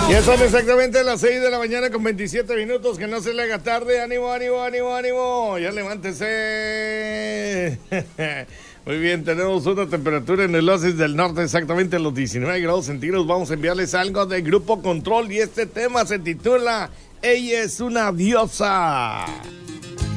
Ya son exactamente las 6 de la mañana con 27 minutos. Que no se le haga tarde. Ánimo, ánimo, ánimo, ánimo. Ya levántese. Muy bien, tenemos una temperatura en el Oasis del Norte exactamente a los 19 grados centígrados. Vamos a enviarles algo de Grupo Control y este tema se titula Ella es una diosa.